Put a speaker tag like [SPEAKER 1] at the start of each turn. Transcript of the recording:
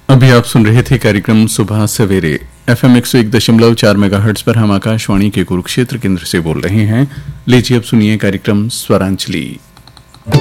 [SPEAKER 1] अभी आप सुन रहे थे कार्यक्रम सुबह सवेरे FM 101.4 मेगाहर्ट्ज पर। हम आकाशवाणी के कुरुक्षेत्र केंद्र से बोल रहे हैं। लीजिए अब सुनिए कार्यक्रम स्वरांजलि।